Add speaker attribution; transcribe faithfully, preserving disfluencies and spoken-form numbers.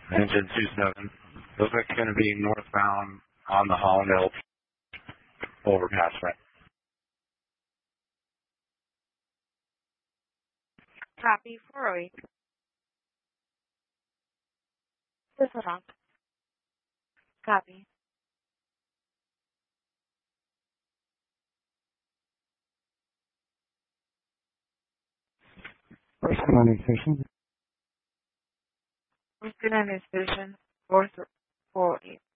Speaker 1: Engine two seven. Looks like it's going to be northbound on the Hollandale overpass, right?
Speaker 2: Copy, four oh eight. This is on. Copy.
Speaker 3: First commanding station.
Speaker 2: First commanding station, four four eight.